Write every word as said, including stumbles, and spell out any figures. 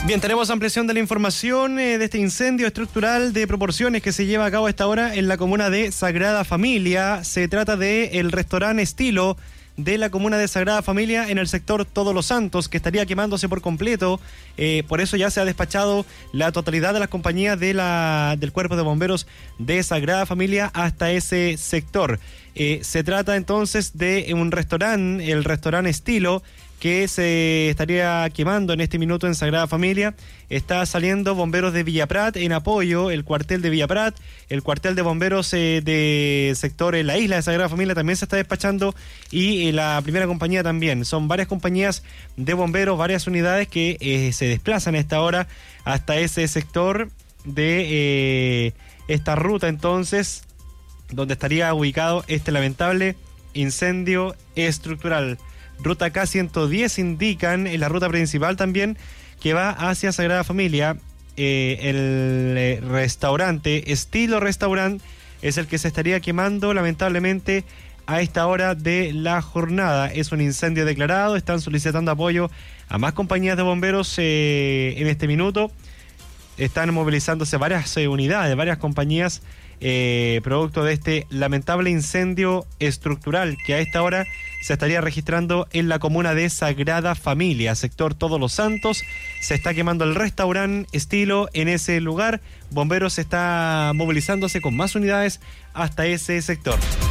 Bien, tenemos ampliación de la información eh, de este incendio estructural de proporciones que se lleva a cabo a esta hora en la comuna de Sagrada Familia. Se trata de el restaurante Estilo de la comuna de Sagrada Familia en el sector Todos los Santos, que estaría quemándose por completo. Eh, por eso ya se ha despachado la totalidad de las compañías de la, del Cuerpo de Bomberos de Sagrada Familia hasta ese sector. Eh, se trata entonces de un restaurante, el restaurante Estilo, que se estaría quemando en este minuto en Sagrada Familia. Está saliendo bomberos de Villaprat en apoyo, el cuartel de Villaprat, el cuartel de bomberos eh, de sector en la isla de Sagrada Familia también se está despachando, y eh, la primera compañía también. Son varias compañías de bomberos, varias unidades que eh, se desplazan a esta hora hasta ese sector de eh, esta ruta entonces, donde estaría ubicado este lamentable incendio estructural. Ruta K ciento diez indican en la ruta principal también que va hacia Sagrada Familia. Eh, el eh, restaurante Estilo Restaurant es el que se estaría quemando lamentablemente a esta hora de la jornada. Es un incendio declarado, están solicitando apoyo a más compañías de bomberos eh, en este minuto. Están movilizándose varias eh, unidades, varias compañías eh, producto de este lamentable incendio estructural que a esta hora se estaría registrando en la comuna de Sagrada Familia, sector Todos los Santos. Se está quemando el restaurante Estilo en ese lugar. Bomberos está movilizándose con más unidades hasta ese sector.